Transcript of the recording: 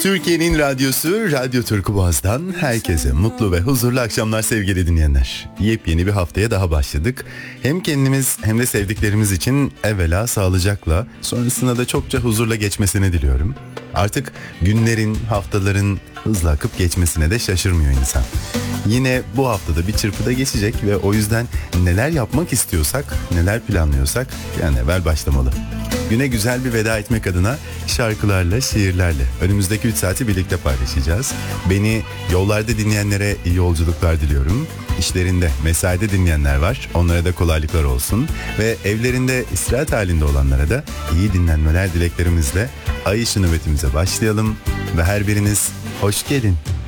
Türkiye'nin radyosu Radyo Türkü Boğaz'dan herkese mutlu ve huzurlu akşamlar sevgili dinleyenler. Yepyeni bir haftaya daha başladık. Hem kendimiz hem de sevdiklerimiz için evvela sağlıcakla, sonrasında da çokça huzurla geçmesini diliyorum. Artık günlerin, haftaların hızla akıp geçmesine de şaşırmıyor insan. Yine bu haftada bir çırpıda geçecek ve o yüzden neler yapmak istiyorsak, neler planlıyorsak bir an evvel başlamalı. Güne güzel bir veda etmek adına şarkılarla, şiirlerle önümüzdeki 3 saati birlikte paylaşacağız. Beni yollarda dinleyenlere iyi yolculuklar diliyorum. İşlerinde, mesaide dinleyenler var. Onlara da kolaylıklar olsun. Ve evlerinde istirahat halinde olanlara da iyi dinlenmeler dileklerimizle Ay Işığı nöbetimize başlayalım. Ve her biriniz hoş gelin.